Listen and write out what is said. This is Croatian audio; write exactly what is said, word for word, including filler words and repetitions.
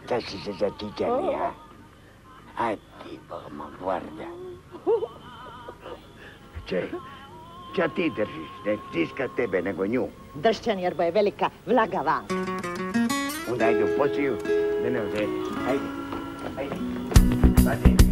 Šta si se zatičani, a? A ti, Bogma, guarda. Če, ča ti držiš? Ne stiska tebe, nego nju. Dršćan, jer je velika vlaga van. Onda ajde u posiju, da ne ozredi. Ajde, ajde. Pazi.